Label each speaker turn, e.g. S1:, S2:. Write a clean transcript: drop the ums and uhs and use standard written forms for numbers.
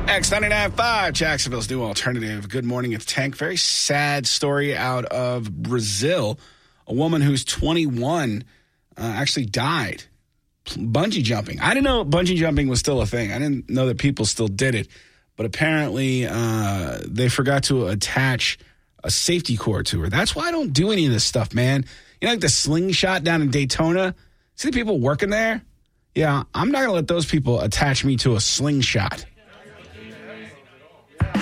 S1: X99.5, Jacksonville's new alternative. Good morning, it's Tank. Very sad story out of Brazil. A woman who's 21 actually died bungee jumping. I didn't know bungee jumping was still a thing. I didn't know that people still did it. But apparently they forgot to attach a safety cord to her. That's why I don't do any of this stuff, man. You know, like the slingshot down in Daytona? See the people working there? Yeah, I'm not going to let those people attach me to a slingshot.